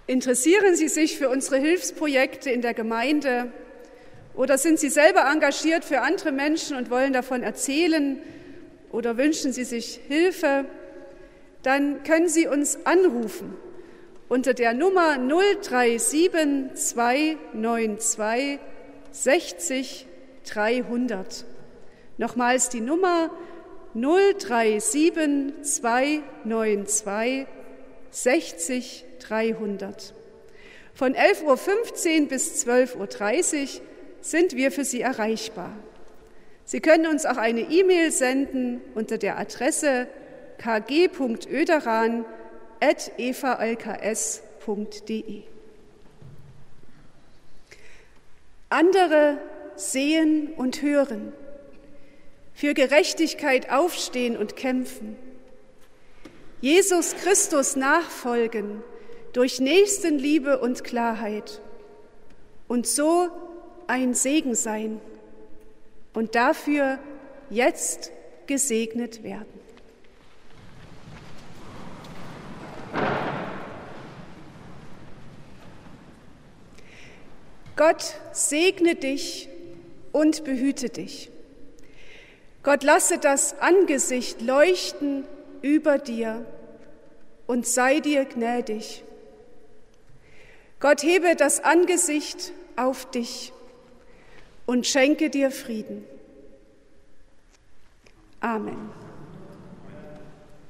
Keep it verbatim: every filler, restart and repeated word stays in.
Interessieren Sie sich für unsere Hilfsprojekte in der Gemeinde oder sind Sie selber engagiert für andere Menschen und wollen davon erzählen oder wünschen Sie sich Hilfe? Dann können Sie uns anrufen unter der Nummer null drei sieben zwei neun zwei sechzig dreihundert. Nochmals die Nummer null drei sieben zwei neun zwei sechzig dreihundert. Von elf Uhr fünfzehn bis zwölf Uhr dreißig sind wir für Sie erreichbar. Sie können uns auch eine E-Mail senden unter der Adresse k g punkt oederan at e v l k s punkt d e. Andere sehen und hören, für Gerechtigkeit aufstehen und kämpfen, Jesus Christus nachfolgen durch Nächstenliebe und Klarheit und so ein Segen sein und dafür jetzt gesegnet werden. Gott segne dich und behüte dich. Gott lasse das Angesicht leuchten über dir und sei dir gnädig. Gott hebe das Angesicht auf dich und schenke dir Frieden. Amen.